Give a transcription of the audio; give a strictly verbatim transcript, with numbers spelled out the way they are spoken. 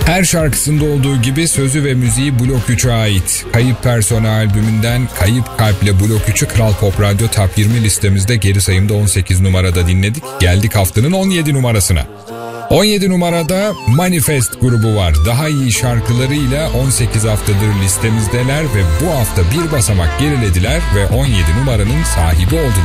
Her şarkısında olduğu gibi sözü ve müziği Blok üçe ait. Kayıp Persona albümünden Kayıp Kalp'le Blok üçü Kral Pop Radyo Top yirmi listemizde geri sayımda on sekiz numarada dinledik. Geldik haftanın on yedi numarasına. on yedi numarada Manifest grubu var. Daha iyi şarkılarıyla on sekiz haftadır listemizdeler ve bu hafta bir basamak gerilediler ve on yedi numaranın sahibi oldular.